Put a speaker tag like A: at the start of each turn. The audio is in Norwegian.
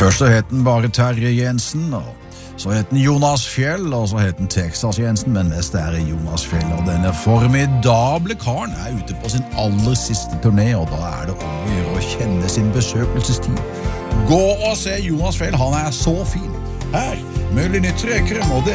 A: Først så het den bare Terje Jensen, og så het den Jonas Fjell, og så het den Texas Jensen, men mest er det Jonas Fjell, og denne formidable karen er ute på sin aller siste turné, og da er det om å gjøre å kjenne sin besøkelsestid. Gå og se Jonas Fjell, han er så fin. Her, med Linni Trekrem, og det